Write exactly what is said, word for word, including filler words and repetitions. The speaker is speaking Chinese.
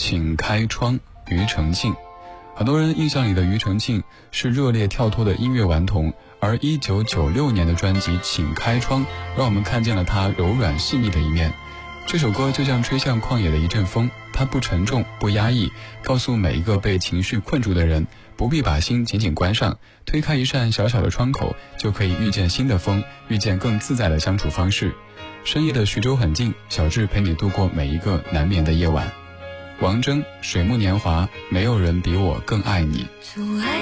请开窗，庾澄庆。很多人印象里的庾澄庆是热烈跳脱的音乐顽童，而一九九六年的专辑《请开窗》让我们看见了他柔软细腻的一面。这首歌就像吹向旷野的一阵风，它不沉重不压抑，告诉每一个被情绪困住的人，不必把心紧紧关上，推开一扇小小的窗口，就可以遇见新的风，遇见更自在的相处方式。深夜的徐州很近，小志陪你度过每一个难眠的夜晚。王铮，水木年华，没有人比我更爱你。